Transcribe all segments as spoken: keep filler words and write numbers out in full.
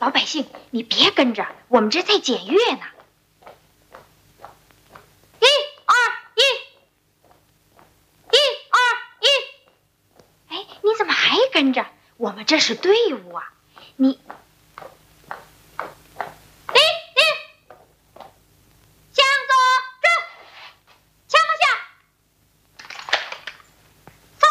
老百姓，你别跟着，我们这在检阅呢。一二一，一二一。哎，你怎么还跟着？我们这是队伍啊！你，一一，向左转，枪下，操！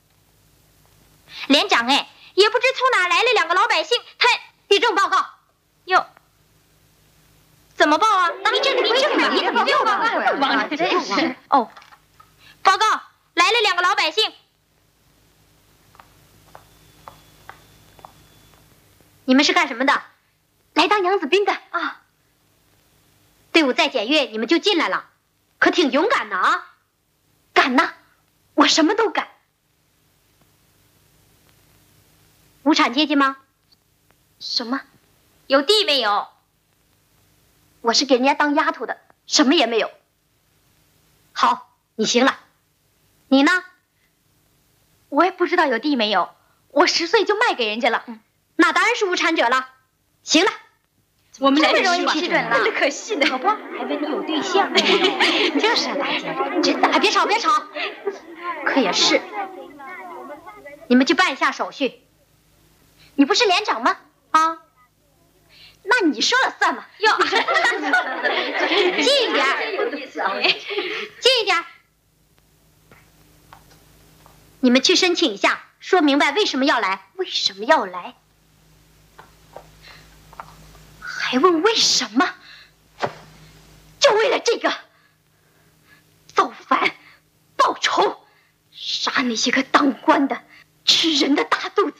连长，哎，也不知从哪来了两个老百姓，他。地震报告，哟，怎么报啊？你这你这你怎么又报告？你真是哦，报告来了两个老百姓，你们是干什么的？来当娘子兵的啊。队伍再检阅，你们就进来了，可挺勇敢的啊！敢呐，我什么都敢。无产阶级吗？什么？有地没有？我是给人家当丫头的，什么也没有。好，你行了。你呢？我也不知道有地没有，我十岁就卖给人家了。嗯，那当然是无产者了。行了，我们这么容易批准了，这可惜的。可不，还问你有对象没有？就是啊，大姐，真的。哎，别吵，别吵。可也是。你们去办一下手续。你不是连长吗？啊，那你说了算嘛？哟，近一点，有意思啊！近一点。你们去申请一下，说明白为什么要来？为什么要来？还问为什么？就为了这个，造反、报仇，杀那些个当官的、吃人的大肚子。